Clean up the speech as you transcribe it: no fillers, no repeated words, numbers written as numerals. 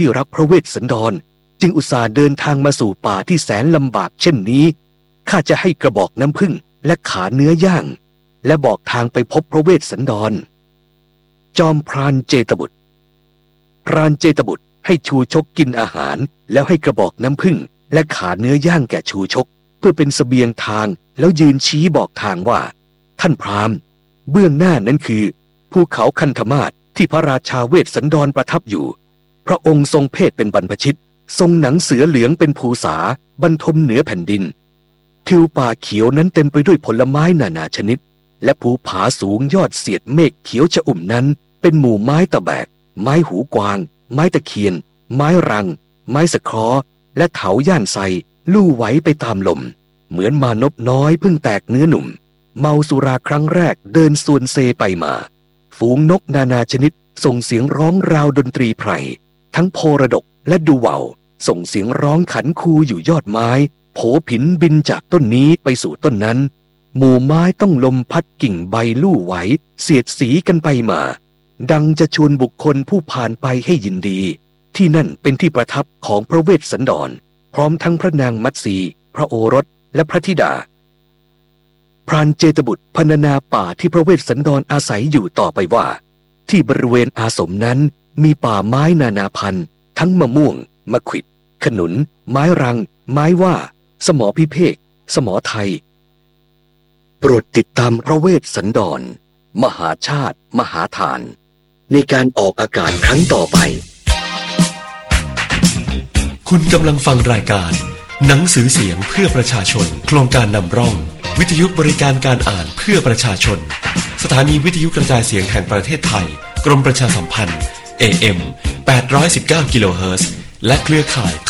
ที่รักพระเวสสันดรจึงอุตส่าห์เดินทางมาสู่ป่าที่แสนลำบากเช่นนี้ข้าจะให้กระบอกน้ำผึ้งและขาเนื้อย่างและบอกทางไปพบพระเวสสันดรจอมพรานเจตบุตรพรานเจตบุตรให้ชูชกกินอาหารแล้วให้กระบอกน้ำผึ้งและขาเนื้อย่างแก่ชูชกเพื่อเป็นเสบียงทางแล้วยืนชี้บอกทางว่าท่านพราหมณ์เบื้องหน้านั้นคือภูเขาคันธมาศที่พระราชาเวสสันดรประทับอยู่พระองค์ทรงเพศเป็นบรรพชิตทรงหนังเสือเหลืองเป็นภูษาบรรทมเหนือแผ่นดินทิวป่าเขียวนั้นเต็มไปด้วยผลไม้นานาชนิดและภูผาสูงยอดเสียดเมฆเขียวชอุ่มนั้นเป็นหมู่ไม้ตะแบกไม้หูกวางไม้ตะเคียนไม้รังไม้สะเคราะห์และเถาย่านไซลู่ไหวไปตามลมเหมือนมานพน้อยเพิ่งแตกเนื้อหนุ่มเมาสุราครั้งแรกเดินส่วนเซไปมาฝูงนกนานาชนิดส่งเสียงร้องราวดนตรีไพรทั้งโพระดกและดูว่าวส่งเสียงร้องขันคูอยู่ยอดไม้โผผินบินจากต้นนี้ไปสู่ต้นนั้นหมู่ไม้ต้องลมพัดกิ่งใบลู่ไหวเสียดสีกันไปมาดังจะชวนบุคคลผู้ผ่านไปให้ยินดีที่นั่นเป็นที่ประทับของพระเวสสันดรพร้อมทั้งพระนางมัตสีพระโอรสและพระธิดาพรานเจตบุตรพรรณนาป่าที่พระเวสสันดรอาศัยอยู่ต่อไปว่าที่บริเวณอาสมนั้นมีป่าไม้นานาพันธุ์ทั้งมะม่วงมะขวิดขนุนไม้รังไม้ว่าสมอพิเภกสมอไทยโปรดติดตามพระเวสสันดรมหาชาติมหาทานในการออกอากาศครั้งต่อไปคุณกำลังฟังรายการหนังสือเสียงเพื่อประชาชนโครงการนำร่องวิทยุบริการการอ่านเพื่อประชาชนสถานีวิทยุกระจายเสียงแห่งประเทศไทยกรมประชาสัมพันธ์ AM 819 กิโลเฮิรตซ์และเครือข่าย